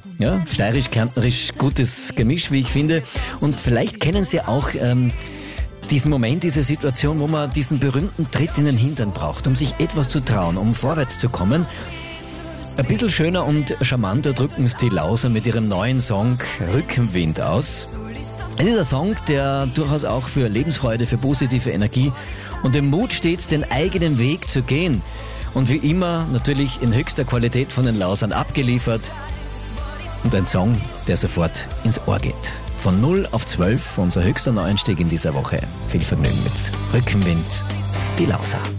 Ja, steirisch-kärntnerisch, gutes Gemisch, wie ich finde. Und vielleicht kennen Sie auch diesen Moment, diese Situation, wo man diesen berühmten Tritt in den Hintern braucht, um sich etwas zu trauen, um vorwärts zu kommen. Ein bisschen schöner und charmanter drücken es die Lauser mit ihrem neuen Song Rückenwind aus. Es ist ein Song, der durchaus auch für Lebensfreude, für positive Energie und den Mut steht, den eigenen Weg zu gehen. Und wie immer natürlich in höchster Qualität von den Lausern abgeliefert. Und ein Song, der sofort ins Ohr geht. Von 0 auf 12, unser höchster Neuanstieg in dieser Woche. Viel Vergnügen mit Rückenwind, die Lauser.